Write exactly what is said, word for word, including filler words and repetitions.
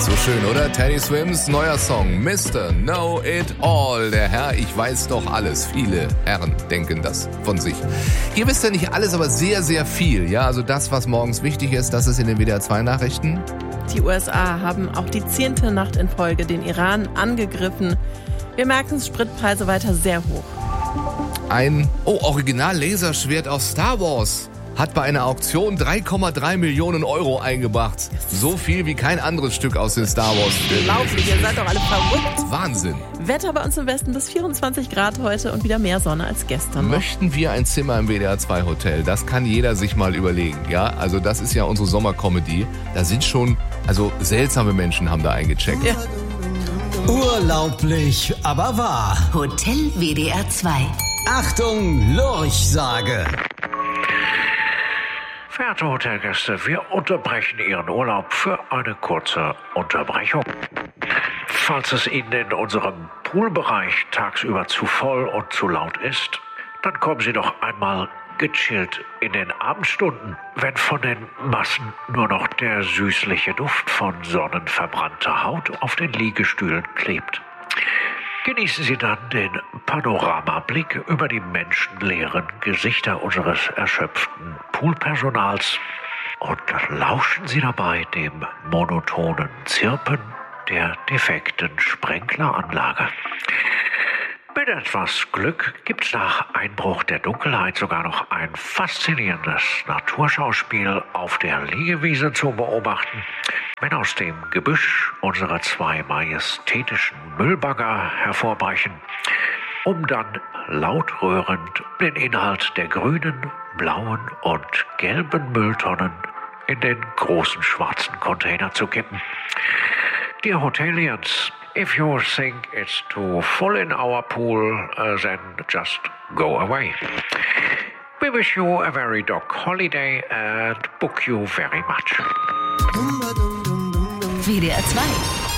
So schön, oder? Teddy Swims neuer Song, Mister Know It All. Der Herr, ich weiß doch alles. Viele Herren denken das von sich. Hier wisst ihr nicht alles, aber sehr, sehr viel. Ja, also das, was morgens wichtig ist, das ist in den W D R zwei Nachrichten. Die U S A haben auch die zehnte Nacht in Folge den Iran angegriffen. Wir merken es, Spritpreise weiter sehr hoch. Ein, oh, Original-Laserschwert aus Star Wars hat bei einer Auktion drei Komma drei Millionen Euro eingebracht. So viel wie kein anderes Stück aus den Star Wars-Filmen. Unglaublich, ihr seid doch alle verrückt. Wahnsinn. Wetter bei uns im Westen bis vierundzwanzig Grad heute und wieder mehr Sonne als gestern. Möchten wir ein Zimmer im W D R zwei Hotel? Das kann jeder sich mal überlegen. Ja, also das ist ja unsere Sommercomedy. Da sind schon, also seltsame Menschen haben da eingecheckt. Ja. Urlaublich, aber wahr. Hotel W D R zwei. Achtung, Lurchsage. Verehrte Hotelgäste, wir unterbrechen Ihren Urlaub für eine kurze Unterbrechung. Falls es Ihnen in unserem Poolbereich tagsüber zu voll und zu laut ist, dann kommen Sie doch einmal gechillt in den Abendstunden, wenn von den Massen nur noch der süßliche Duft von sonnenverbrannter Haut auf den Liegestühlen klebt. Genießen Sie dann den Panoramablick über die menschenleeren Gesichter unseres erschöpften Poolpersonals und lauschen Sie dabei dem monotonen Zirpen der defekten Sprenkleranlage. Mit etwas Glück gibt's nach Einbruch der Dunkelheit sogar noch ein faszinierendes Naturschauspiel auf der Liegewiese zu beobachten, wenn aus dem Gebüsch unsere zwei majestätischen Müllbagger hervorbrechen, um dann lautröhrend den Inhalt der grünen, blauen und gelben Mülltonnen in den großen schwarzen Container zu kippen. Dear Hotelians, if you think it's too full in our pool, uh, then just go away. We wish you a very dog holiday and book you very much. W D R zwei.